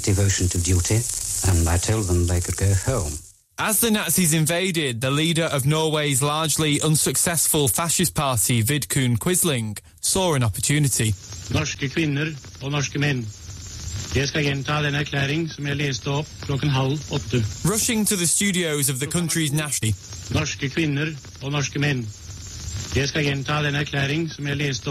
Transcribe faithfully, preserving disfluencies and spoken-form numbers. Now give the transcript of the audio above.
Devotion to duty, and I told them they could go home. As the Nazis invaded, the leader of Norway's largely unsuccessful fascist party, Vidkun Quisling, saw an opportunity. Norske kvinner og norske menn. Jeg skal gjenta den erklæring som jeg leste opp klokken halv åtte. Rushing to the studios of the country's national. Norske kvinner og norske menn. Jeg skal gjenta den erklæring som jeg leste